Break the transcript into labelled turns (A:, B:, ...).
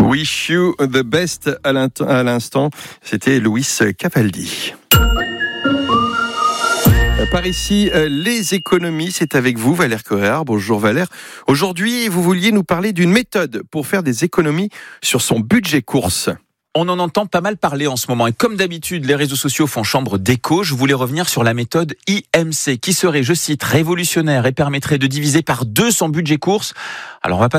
A: Wish You the Best à l'instant, c'était Luis Capaldi. Par ici, les économies, c'est avec vous, Valère Correa. Bonjour Valère. Aujourd'hui, vous vouliez nous parler d'une méthode pour faire des économies sur son budget course.
B: On en entend pas mal parler en ce moment et comme d'habitude, les réseaux sociaux font chambre d'écho. Je voulais revenir sur la méthode IMC qui serait, je cite, révolutionnaire et permettrait de diviser par 2 son budget course. Alors on va pas